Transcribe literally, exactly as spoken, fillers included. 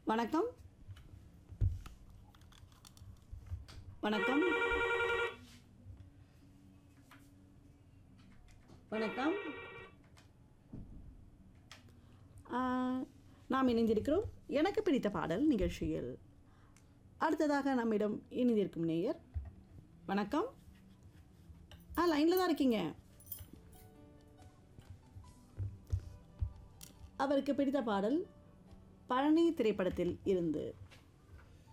வணக்கம் வணக்கம் வணக்கம் நாம் இணைந்திருக்கிறோம் எனக்கு பிடித்த பாடல் நிகழ்ச்சியில். அடுத்ததாக நம்மிடம் இணைந்திருக்கும் நேயர். வணக்கம். ஆ லைனில் தான் இருக்கீங்க. அவருக்கு பிடித்த பாடல் பழனி திரைப்படத்தில் இருந்து